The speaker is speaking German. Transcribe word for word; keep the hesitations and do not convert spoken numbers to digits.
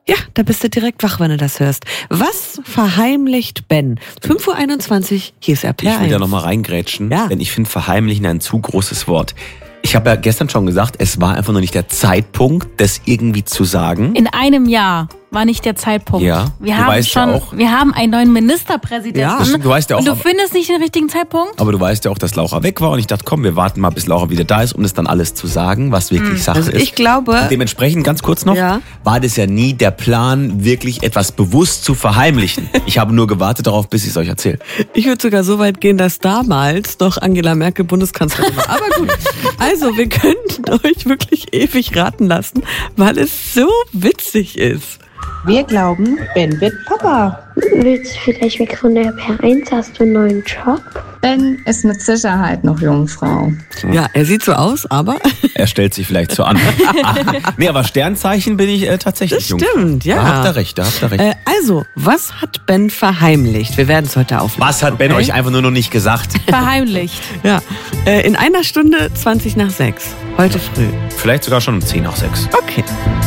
Ja, da bist du direkt wach, wenn du das hörst. Was verheimlicht Ben? fünf Uhr einundzwanzig, hier ist R P R eins. Ich will da nochmal reingrätschen, Ja. denn ich finde verheimlichen ein zu großes Wort. Ich habe ja gestern schon gesagt, es war einfach nur nicht der Zeitpunkt, das irgendwie zu sagen. In einem Jahr war nicht der Zeitpunkt. Ja, wir du haben weißt ja schon, auch- wir haben einen neuen Ministerpräsidenten. Ja. Das stimmt, du weißt ja auch, und du aber- findest nicht den richtigen Zeitpunkt? Aber du weißt ja auch, dass Laura weg war und ich dachte, komm, wir warten mal, bis Laura wieder da ist, um das dann alles zu sagen, was wirklich Sache Also ist. ich glaube, Und dementsprechend, ganz kurz noch, Ja. war das ja nie der Plan, wirklich etwas bewusst zu verheimlichen. Ich habe nur gewartet darauf, bis ich es euch erzähle. ich würde sogar so weit gehen, dass damals noch Angela Merkel Bundeskanzlerin war. Aber gut, also wir könnten euch wirklich ewig raten lassen, weil es so witzig ist. Wir glauben, Ben wird Papa. Willst du vielleicht weg von der R P R eins? Hast du einen neuen Job? Ben ist mit Sicherheit noch Jungfrau. Ja, er sieht so aus, aber Er stellt sich vielleicht so an. Nee, aber Sternzeichen bin ich äh, tatsächlich das jung. stimmt, ja. Da habt ihr recht, da habt ihr recht. Äh, also, was hat Ben verheimlicht? Wir werden es heute auflösen. Was hat Ben okay? euch einfach nur noch nicht gesagt? Verheimlicht. Ja, äh, in einer Stunde zwanzig nach sechs. Heute früh. Vielleicht sogar schon um zehn nach sechs. Okay.